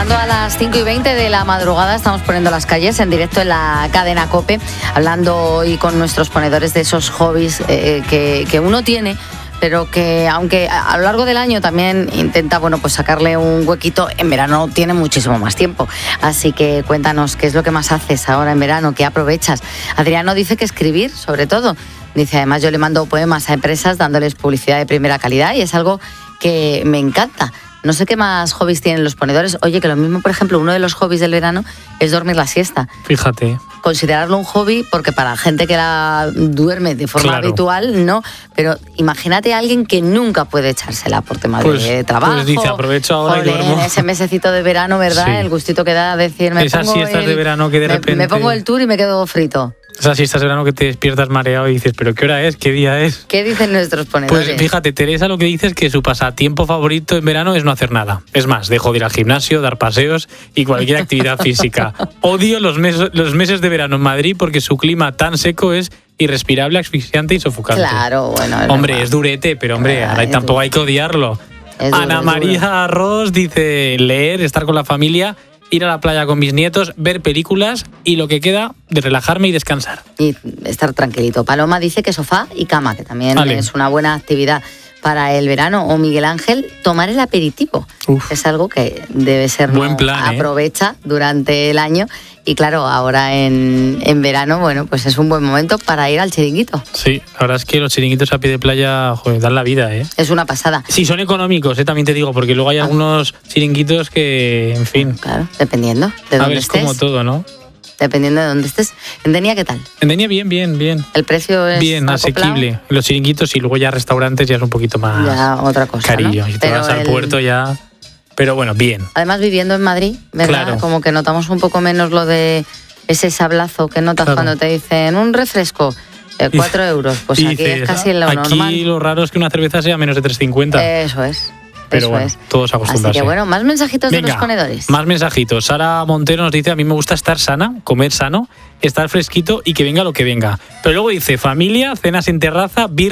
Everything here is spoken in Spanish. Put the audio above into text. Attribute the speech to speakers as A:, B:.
A: Llegando a las 5:20 de la madrugada, estamos poniendo las calles en directo en la cadena COPE, hablando hoy con nuestros ponedores de esos hobbies que uno tiene, pero que aunque a lo largo del año también intenta, pues sacarle un huequito, en verano tiene muchísimo más tiempo. Así que cuéntanos qué es lo que más haces ahora en verano, qué aprovechas. Adriano dice que escribir, sobre todo. Dice, además, yo le mando poemas a empresas dándoles publicidad de primera calidad y es algo que me encanta. No sé qué más hobbies tienen los ponedores. Oye, que lo mismo, por ejemplo, uno de los hobbies del verano es dormir la siesta.
B: Fíjate.
A: Considerarlo un hobby, porque para gente que la duerme de forma habitual, no. Pero imagínate a alguien que nunca puede echársela por tema de trabajo.
B: Pues dice, aprovecho ahora y duermo.
A: Ese mesecito de verano, ¿verdad? Sí. El gustito que da decir,
B: esas siestas de verano que de repente...
A: Me pongo el tour y me quedo frito.
B: Esas siestas de verano que te despiertas mareado y dices, ¿pero qué hora es? ¿Qué día es?
A: ¿Qué dicen nuestros ponedores?
B: Pues fíjate, Teresa lo que dice es que su pasatiempo favorito en verano es no hacer nada. Es más, dejo de ir al gimnasio, dar paseos y cualquier actividad física. Odio los meses de verano en Madrid porque su clima tan seco es irrespirable, asfixiante y sofocante.
A: Claro, bueno.
B: Hombre, es durete, pero hombre, tampoco hay que odiarlo. Ana María Arros dice, leer, estar con la familia, ir a la playa con mis nietos, ver películas y lo que queda de relajarme y descansar.
A: Y estar tranquilito. Paloma dice que sofá y cama, que también es una buena actividad para el verano. O Miguel Ángel, tomar el aperitivo. Es algo que debe ser
B: buen plan,
A: aprovecha durante el año. Y claro, ahora en verano, pues es un buen momento para ir al chiringuito.
B: Sí, la verdad es que los chiringuitos a pie de playa, dan la vida, ¿eh?
A: Es una pasada.
B: Sí, son económicos, también te digo, porque luego hay algunos chiringuitos que, en fin...
A: Claro, dependiendo de dónde estés.
B: Es como todo, ¿no?
A: Dependiendo de dónde estés. ¿En Denia qué tal?
B: En Denia bien.
A: ¿El precio es
B: bien,
A: acoplado?
B: asequible. Los chiringuitos y luego ya restaurantes ya es un poquito más...
A: Ya otra cosa,
B: carillo.
A: ¿no?
B: Si te vas al puerto ya... Pero bueno, bien.
A: Además, viviendo en Madrid, ¿verdad?
B: Claro.
A: Como que notamos un poco menos lo de ese sablazo que notas cuando te dicen un refresco, 4 euros. Pues aquí dices, es casi lo normal.
B: Aquí lo raro es que una cerveza sea menos de 3,50.
A: Eso es.
B: Pero bueno, todos acostumbrarse.
A: Así que más mensajitos de los ponedores.
B: Más mensajitos. Sara Montero nos dice, a mí me gusta estar sana, comer sano, estar fresquito y que venga lo que venga. Pero luego dice, familia, cenas en terraza, birra